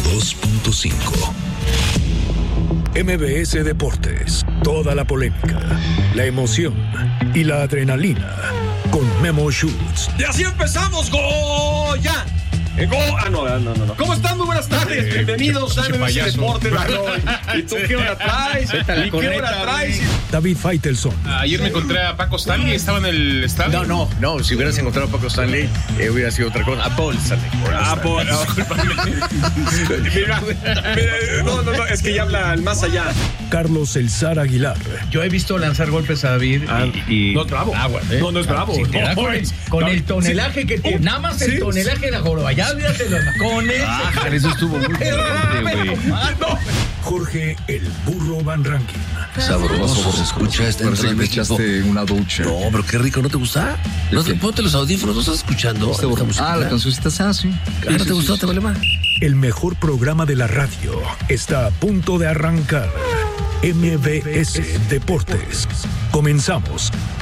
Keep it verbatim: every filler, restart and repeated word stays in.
dos punto cinco. M B S Deportes, toda la polémica, la emoción y la adrenalina con Memo Schutz. Y así empezamos, Goya. Eh, go, ah, no, no, no, no. ¿Cómo están? Muy buenas tardes. Eh, Bienvenidos a M B S Deportes. ¿Y tú qué hora traes? ¿Y qué hora traes? David Faitelson. Ayer me encontré a Paco Stanley, estaba en el estadio. No, no, no. Si hubieras encontrado a Paco Stanley, eh, hubiera sido otra cosa. A Paul Stanley. A Paul. Mira, mira, no, no, no, es que ya habla más allá. Carlos El Zar Aguilar. Yo he visto lanzar golpes a David ah, y, y... No es bravo. Agua, ¿eh? No, no es bravo. Sí, no, con, el, con el tonelaje sí. que tiene. Nada más el sí, tonelaje de la joroba. Ya olvídate de los macones. Ah, eso estuvo muy fuerte, güey. Jorge El Burro Van Rankin. Sabroso, se escucha este. Parece que te echaste una ducha. No, pero qué rico, ¿no te gusta? No, ponte los audífonos, ¿no estás escuchando? Este ah, la cancioncita es así. Claro, ¿no te gustó? ¿Te vale más? El mejor programa de la radio está a punto de arrancar. M B S Deportes. Comenzamos.